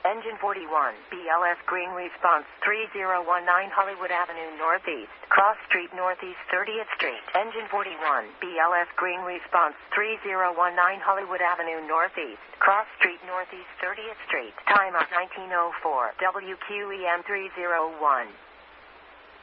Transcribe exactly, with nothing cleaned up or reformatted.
Engine forty-one, B L S Green Response three zero one nine Hollywood Avenue Northeast, Cross Street Northeast thirtieth Street. Engine forty-one, B L S Green Response three zero one nine Hollywood Avenue Northeast, Cross Street Northeast thirtieth Street. Time of nineteen oh four, W Q E M three oh one.